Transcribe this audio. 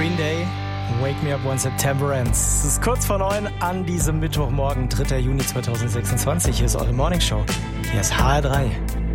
Green Day, Wake Me Up When September Ends. Es ist kurz vor 9 an diesem Mittwochmorgen, 3. Juni 2026. Hier ist eure Morning Show. Hier ist HR3.